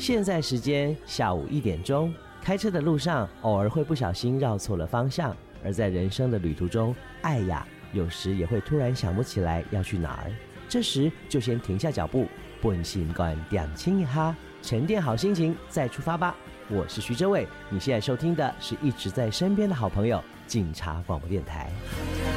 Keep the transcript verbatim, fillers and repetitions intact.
现在时间下午一点钟，开车的路上偶尔会不小心绕错了方向，而在人生的旅途中，爱呀，有时也会突然想不起来要去哪儿。这时就先停下脚步，本心观点轻一哈，沉淀好心情再出发吧。我是徐哲伟，你现在收听的是一直在身边的好朋友警察广播电台。